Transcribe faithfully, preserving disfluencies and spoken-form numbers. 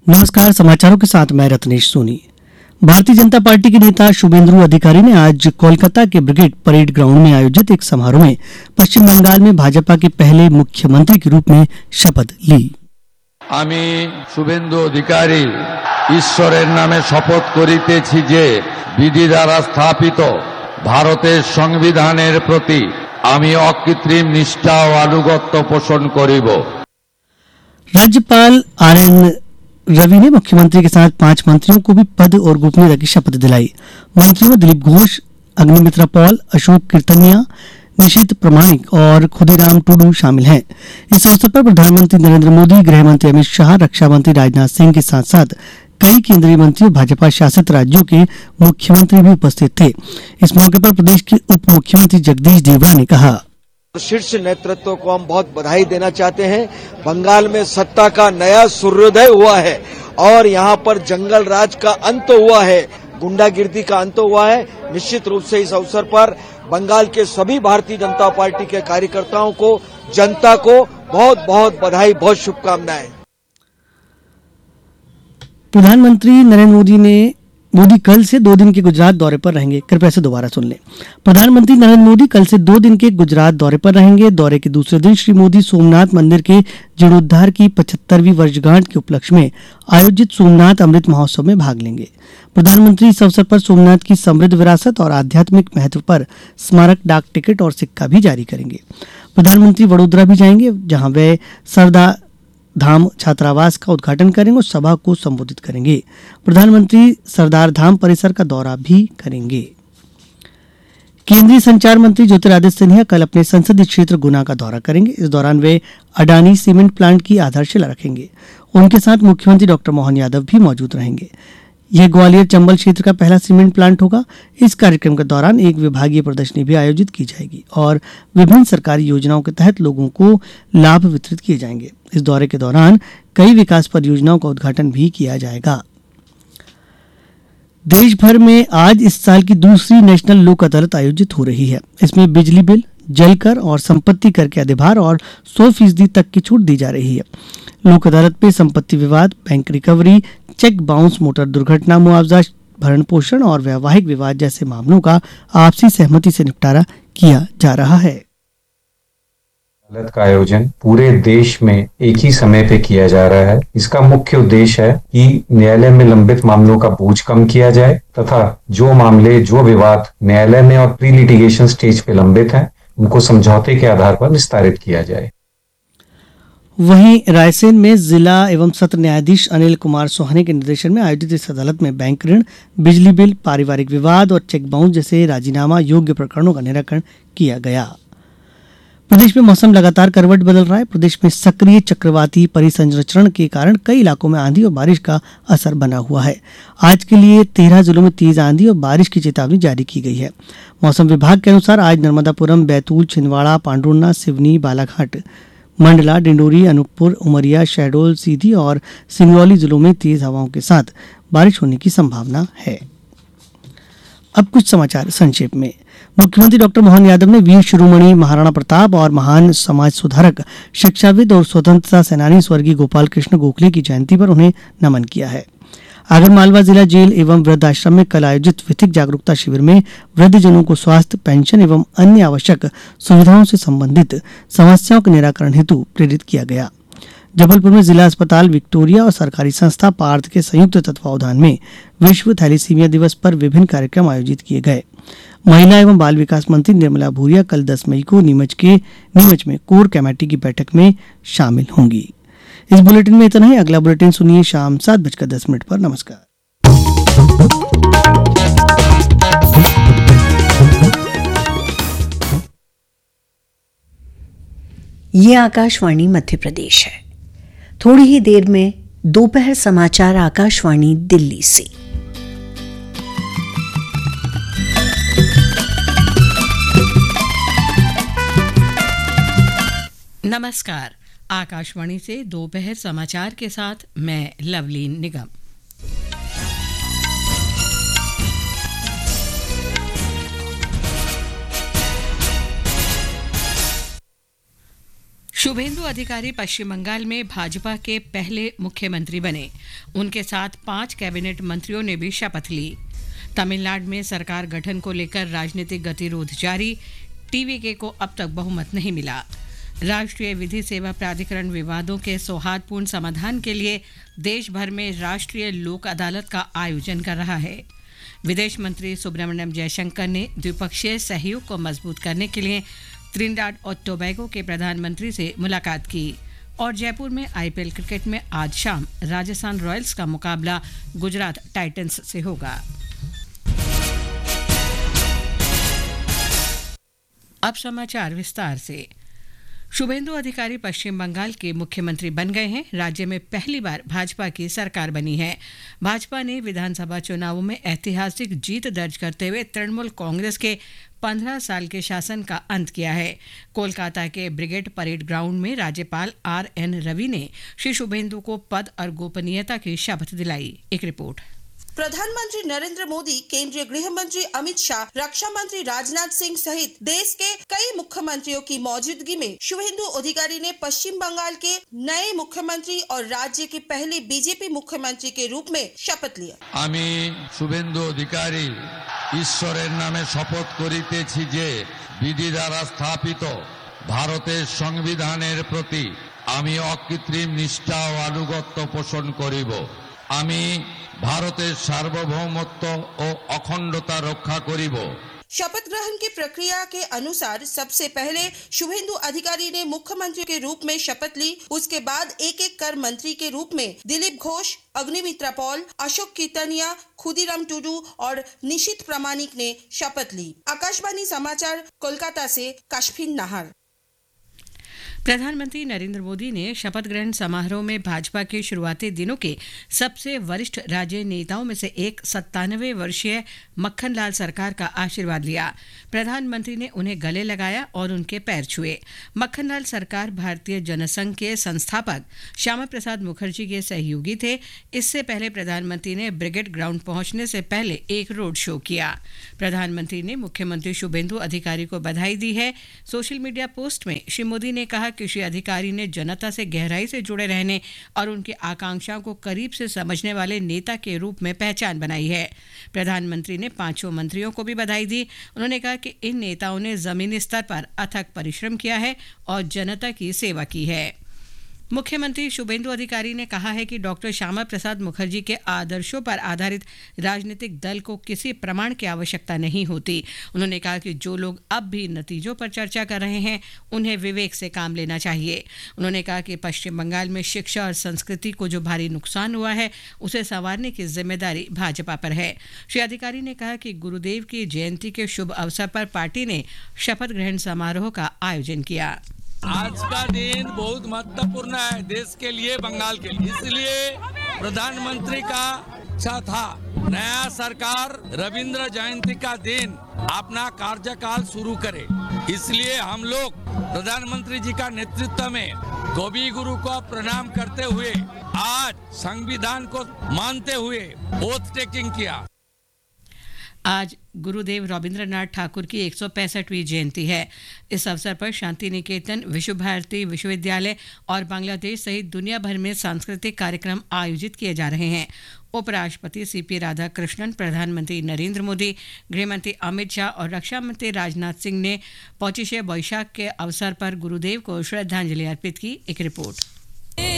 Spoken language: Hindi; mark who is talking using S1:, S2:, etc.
S1: नमस्कार, समाचारों के साथ मैं रत्नेश सोनी। भारतीय जनता पार्टी के नेता शुभेंदु अधिकारी ने आज कोलकाता के ब्रिगेड परेड ग्राउंड में आयोजित एक समारोह में पश्चिम बंगाल में भाजपा के पहले मुख्यमंत्री के रूप में शपथ ली।
S2: আমি শুভেন্দু অধিকারী ঈশ্বরের নামে শপথ করিতেছি যে বিধি দ্বারা স্থাপিত ভারতের সংবিধানের প্রতি আমি অকৃত্রিম নিষ্ঠা ও আনুগত্য পোষণ করিব।
S1: राज्यपाल आर एन रवि ने मुख्यमंत्री के साथ पांच मंत्रियों को भी पद और गोपनीयता की शपथ दिलाई। मंत्रियों में दिलीप घोष, अग्निमित्रा पॉल, अशोक कीर्तनिया, निशित प्रमाणिक और खुदीराम टुडू शामिल हैं। इस अवसर पर प्रधानमंत्री नरेंद्र मोदी, गृह मंत्री अमित शाह, रक्षा मंत्री राजनाथ सिंह के साथ साथ कई केंद्रीय मंत्री और भाजपा शासित राज्यों के मुख्यमंत्री भी उपस्थित थे। इस मौके पर प्रदेश के उप मुख्यमंत्री जगदीश देवड़ा ने कहा,
S3: शीर्ष नेतृत्व को हम बहुत बधाई देना चाहते हैं। बंगाल में सत्ता का नया सूर्योदय हुआ है और यहाँ पर जंगल राज का अंत हुआ है, गुंडागिर्दी का अंत हुआ है। निश्चित रूप से इस अवसर पर बंगाल के सभी भारतीय जनता पार्टी के कार्यकर्ताओं को, जनता को बहुत बहुत बधाई, बहुत शुभकामनाएं।
S1: प्रधानमंत्री नरेंद्र मोदी ने मोदी कल से दो दिन के गुजरात दौरे पर रहेंगे। कृपया से दोबारा सुन लें। प्रधानमंत्री नरेंद्र मोदी कल से दो दिन के गुजरात दौरे पर रहेंगे। दौरे के दूसरे दिन श्री मोदी सोमनाथ मंदिर के जीर्णोद्धार की पचहत्तरवीं वर्षगांठ के उपलक्ष्य में आयोजित सोमनाथ अमृत महोत्सव में भाग लेंगे। प्रधानमंत्री इस अवसर पर सोमनाथ की समृद्ध विरासत और आध्यात्मिक महत्व पर स्मारक डाक टिकट और सिक्का भी जारी करेंगे। प्रधानमंत्री वडोदरा भी जाएंगे, जहां वे सरदार धाम छात्रावास का उद्घाटन करेंगे और सभा को संबोधित करेंगे। प्रधानमंत्री सरदार धाम परिसर का दौरा भी करेंगे। केंद्रीय संचार मंत्री ज्योतिरादित्य सिंधिया कल अपने संसदीय क्षेत्र गुना का दौरा करेंगे। इस दौरान वे अडानी सीमेंट प्लांट की आधारशिला रखेंगे। उनके साथ मुख्यमंत्री डॉक्टर मोहन यादव भी मौजूद रहेंगे। यह ग्वालियर चंबल क्षेत्र का पहला सीमेंट प्लांट होगा। इस कार्यक्रम के दौरान एक विभागीय प्रदर्शनी भी आयोजित की जाएगी और विभिन्न सरकारी योजनाओं के तहत लोगों को लाभ वितरित किए जाएंगे। इस दौरे के दौरान कई विकास परियोजनाओं का उद्घाटन भी किया जाएगा। देश भर में आज इस साल की दूसरी नेशनल लोक अदालत आयोजित हो रही है। इसमें बिजली बिल, जल कर और संपत्ति कर के अधिभार और सौ फीसदी तक की छूट दी जा रही है। लोक अदालत में संपत्ति विवाद, bank recovery, cheque bounce, motor दुर्घटना मुआवजा, भरण पोषण और वैवाहिक विवाद जैसे मामलों का आपसी सहमति से निपटारा किया जा रहा है।
S4: अदालत का आयोजन पूरे देश में एक ही समय पे किया जा रहा है। इसका मुख्य उद्देश्य है कि न्यायालय में लंबित मामलों का बोझ कम किया जाए तथा जो मामले, जो विवाद न्यायालय में और प्री लिटिगेशन स्टेज पे लंबित हैं, उनको समझौते के आधार पर निस्तारित किया जाए।
S1: वहीं रायसेन में जिला एवं सत्र न्यायाधीश अनिल कुमार सोहाने के निर्देशन में आयोजित इस अदालत में बैंक ऋण, बिजली बिल, पारिवारिक विवाद और चेक बाउंस जैसे राजीनामा योग्य प्रकरणों का निराकरण किया गया। प्रदेश में मौसम लगातार करवट बदल रहा है। प्रदेश में सक्रिय चक्रवाती परिसंचरण के कारण कई इलाकों में आंधी और बारिश का असर बना हुआ है। आज के लिए तेरह जिलों में तेज आंधी और बारिश की चेतावनी जारी की गई है। मौसम विभाग के अनुसार आज नर्मदापुरम, बैतूल, छिंदवाड़ा, पांडुर्ना, सिवनी, बालाघाट, मंडला, डिंडोरी, अनूपपुर, उमरिया, शहडोल, सीधी और सिंगरौली जिलों में तेज हवाओं के साथ बारिश होने की संभावना है। अब कुछ समाचार संक्षेप में। मुख्यमंत्री डॉक्टर मोहन यादव ने वीर शिरोमणि महाराणा प्रताप और महान समाज सुधारक, शिक्षाविद और स्वतंत्रता सेनानी स्वर्गीय गोपाल कृष्ण गोखले की जयंती पर उन्हें नमन किया है। आगरमालवा जिला जेल एवं वृद्धाश्रम में कल आयोजित विधिक जागरूकता शिविर में वृद्धजनों को स्वास्थ्य, पेंशन एवं अन्य आवश्यक सुविधाओं से संबंधित समस्याओं के निराकरण हेतु प्रेरित किया गया। जबलपुर में जिला अस्पताल विक्टोरिया और सरकारी संस्था पार्थ के संयुक्त तत्वावधान में विश्व थैलीसीमिया दिवस पर विभिन्न कार्यक्रम आयोजित किए गए। महिला एवं बाल विकास मंत्री निर्मला भूरिया कल दस मई को नीमच के नीमच में कोर कमेटी की बैठक में शामिल होंगी। इस बुलेटिन में इतना ही। अगला बुलेटिन सुनिए शाम सात बजकर दस मिनट पर। नमस्कार।
S5: ये आकाशवाणी मध्य प्रदेश है। थोड़ी ही देर में दोपहर समाचार आकाशवाणी दिल्ली से।
S6: नमस्कार। आकाशवाणी से दोपहर समाचार के साथ मैं लवलीन निगम। शुभेंदु अधिकारी पश्चिम बंगाल में भाजपा के पहले मुख्यमंत्री बने। उनके साथ पांच कैबिनेट मंत्रियों ने भी शपथ ली। तमिलनाडु में सरकार गठन को लेकर राजनीतिक गतिरोध जारी। टीवीके को अब तक बहुमत नहीं मिला। राष्ट्रीय विधि सेवा प्राधिकरण विवादों के सौहार्दपूर्ण समाधान के लिए देश भर में राष्ट्रीय लोक अदालत का आयोजन कर रहा है। विदेश मंत्री सुब्रमण्यम जयशंकर ने द्विपक्षीय सहयोग को मजबूत करने के लिए त्रिनिडाद और टोबैगो के प्रधानमंत्री से मुलाकात की। और जयपुर में आईपीएल क्रिकेट में आज शाम राजस्थान रॉयल्स का मुकाबला गुजरात टाइटंस से होगा। अब समाचार विस्तार से। शुभेंदु अधिकारी पश्चिम बंगाल के मुख्यमंत्री बन गए हैं। राज्य में पहली बार भाजपा की सरकार बनी है। भाजपा ने विधानसभा चुनावों में ऐतिहासिक जीत दर्ज करते हुए तृणमूल कांग्रेस के पंद्रह साल के शासन का अंत किया है। कोलकाता के ब्रिगेड परेड ग्राउंड में राज्यपाल आर एन रवि ने श्री शुभेंदु को पद और गोपनीयता की शपथ दिलाई। एक रिपोर्ट।
S7: प्रधानमंत्री नरेंद्र मोदी, केंद्रीय गृह मंत्री अमित शाह, रक्षा मंत्री राजनाथ सिंह सहित देश के कई मुख्यमंत्रियों की मौजूदगी में शुभेंदु अधिकारी ने पश्चिम बंगाल के नए मुख्यमंत्री और राज्य के पहले बीजेपी मुख्यमंत्री के रूप में शपथ लिया।
S2: আমি শুভেন্দু অধিকারী ঈশ্বরের নামে শপথ করিতেছি যে বিধি দ্বারা স্থাপিত ভারতের সংবিধানের প্রতি আমি অকৃত্রিম নিষ্ঠা ও আনুগত্য পোষণ করিব। আমি ভারতের সার্বভৌমত্ব ও অখণ্ডতা রক্ষা করিব।
S7: शपथ ग्रहण की प्रक्रिया के अनुसार सबसे पहले शुभेंदु अधिकारी ने मुख्यमंत्री के रूप में शपथ ली। उसके बाद एक एक कर मंत्री के रूप में दिलीप घोष, अग्निमित्रा पॉल, अशोक कीर्तनिया, खुदीराम टुडू और निशित प्रामाणिक ने शपथ ली। आकाशवाणी समाचार कोलकाता से काशफिन नाहर।
S6: प्रधानमंत्री नरेंद्र मोदी ने शपथ ग्रहण समारोह में भाजपा के शुरुआती दिनों के सबसे वरिष्ठ राज्य नेताओं में से एक सत्तानवे वर्षीय मक्खनलाल सरकार का आशीर्वाद लिया। प्रधानमंत्री ने उन्हें गले लगाया और उनके पैर छुए। मक्खनलाल सरकार भारतीय जनसंघ के संस्थापक श्यामा प्रसाद मुखर्जी के सहयोगी थे। इससे पहले प्रधानमंत्री ने ब्रिगेड ग्राउंड पहुंचने से पहले एक रोड शो किया। प्रधानमंत्री ने मुख्यमंत्री शुभेंदु अधिकारी को बधाई दी है। सोशल मीडिया पोस्ट में श्री मोदी ने कहा कि श्री अधिकारी ने जनता से गहराई से जुड़े रहने और उनकी आकांक्षाओं को करीब से समझने वाले नेता के रूप में पहचान बनाई है। प्रधानमंत्री ने पांचों मंत्रियों को भी बधाई दी। उन्होंने कहा कि इन नेताओं ने जमीनी स्तर पर अथक परिश्रम किया है और जनता की सेवा की है। मुख्यमंत्री शुभेंदु अधिकारी ने कहा है कि डॉक्टर श्यामा प्रसाद मुखर्जी के आदर्शों पर आधारित राजनीतिक दल को किसी प्रमाण की आवश्यकता नहीं होती। उन्होंने कहा कि जो लोग अब भी नतीजों पर चर्चा कर रहे हैं उन्हें विवेक से काम लेना चाहिए। उन्होंने कहा कि पश्चिम बंगाल में शिक्षा और संस्कृति को जो भारी नुकसान हुआ है उसे संवारने की जिम्मेदारी भाजपा पर है। श्री अधिकारी ने कहा कि गुरुदेव की जयंती के शुभ अवसर पर पार्टी ने शपथ ग्रहण समारोह का आयोजन किया।
S8: आज का दिन बहुत महत्वपूर्ण है देश के लिए, बंगाल के लिए। इसलिए प्रधानमंत्री का इच्छा था नया सरकार रविंद्र जयंती का दिन अपना कार्यकाल शुरू करे। इसलिए हम लोग प्रधानमंत्री जी का नेतृत्व में कवि गुरु को प्रणाम करते हुए आज संविधान को मानते हुए ओथ टेकिंग किया।
S6: आज गुरुदेव रविंद्रनाथ ठाकुर की एक सौ पैंसठवीं जयंती है। इस अवसर पर शांति निकेतन, विश्व भारती विश्वविद्यालय और बांग्लादेश सहित दुनिया भर में सांस्कृतिक कार्यक्रम आयोजित किए जा रहे हैं। उपराष्ट्रपति सीपी राधाकृष्णन, प्रधानमंत्री नरेंद्र मोदी, गृहमंत्री अमित शाह और रक्षा मंत्री राजनाथ सिंह ने पौचिशे बैशाख के अवसर पर गुरुदेव को श्रद्धांजलि अर्पित की। एक रिपोर्ट।